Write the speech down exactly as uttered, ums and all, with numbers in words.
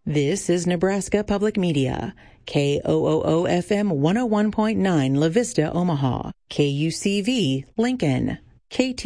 This is Nebraska Public Media, K O O O F M one oh one point nine La Vista, Omaha, K U C V, Lincoln, K T